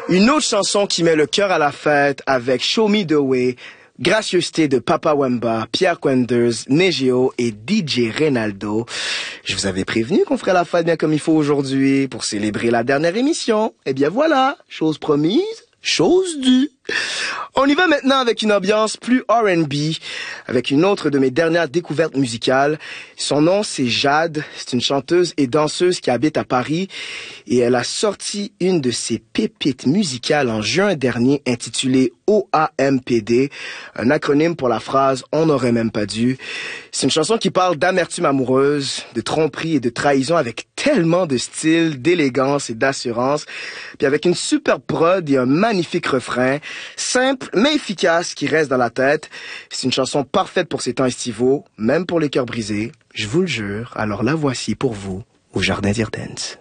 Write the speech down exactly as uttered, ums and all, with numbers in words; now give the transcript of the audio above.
Une autre chanson qui met le cœur à la fête avec Show Me The Way, gracieuseté de Papa Wemba, Pierre Quenders, Negeo et D J Reynaldo. Je vous avais prévenu qu'on ferait la fête bien comme il faut aujourd'hui pour célébrer la dernière émission. Eh bien voilà, chose promise, chose due. On y va maintenant avec une ambiance plus R and B, avec une autre de mes dernières découvertes musicales. Son nom, c'est Jade. C'est une chanteuse et danseuse qui habite à Paris et elle a sorti une de ses pépites musicales en juin dernier intitulée O A M P D, un acronyme pour la phrase « On n'aurait même pas dû ». C'est une chanson qui parle d'amertume amoureuse, de tromperie et de trahison avec tellement de style, d'élégance et d'assurance, puis avec une super prod et un magnifique refrain, simple mais efficace qui reste dans la tête. C'est une chanson parfaite pour ces temps estivaux, même pour les cœurs brisés, je vous le jure. Alors la voici pour vous, au Jardin d'Irdens.